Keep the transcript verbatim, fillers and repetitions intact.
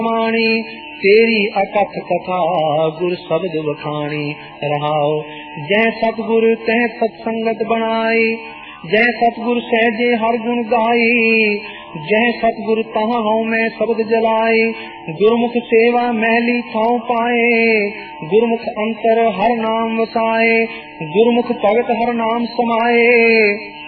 माणी तेरी अकथ कथा गुर शब्द वखाणी रहाओ। जय सतगुर तह सत्संगत बनाई, जय सतगुर सहजे हर गुण गाई, जय सतगुर तहाँ हूँ मैं शब्द जलाई। गुरमुख सेवा महली थाऊ पाए, गुरमुख अंतर हर नाम वसाए, गुरमुख भगत हर नाम समाए।